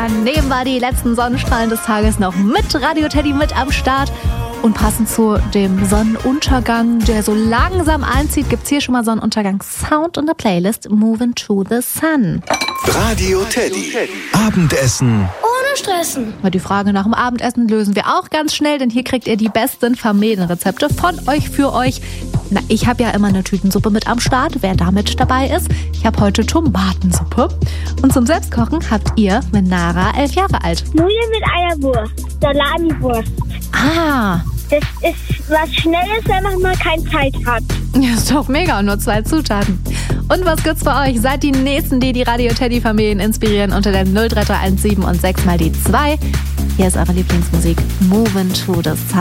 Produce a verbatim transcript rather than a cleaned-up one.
Untergang nehmen wir die letzten Sonnenstrahlen des Tages noch mit Radio Teddy mit am Start. Und passend zu dem Sonnenuntergang, der so langsam einzieht, gibt's hier schon mal Sonnenuntergangs-Sound in der Playlist Moving to the Sun. Radio Teddy. Abendessen. Ohne Stressen. Die Frage nach dem Abendessen lösen wir auch ganz schnell, denn hier kriegt ihr die besten Familienrezepte von euch für euch. Na, ich habe ja immer eine Tütensuppe mit am Start, wer da mit dabei ist. Ich habe heute Tomatensuppe. Und zum Selbstkochen habt ihr mit Nara, elf Jahre alt. Nudeln mit Eierwurst. Salamiwurst. Ah, Das ist was Schnelles, wenn man mal keine Zeit hat. ja, ist doch mega, und nur zwei Zutaten. Und was gibt's für euch? Seid die Nächsten, die die Radio Teddy Familien inspirieren, unter der null drei drei eins sieben und sechs mal die zwei. Hier ist eure Lieblingsmusik Moving to the Sun.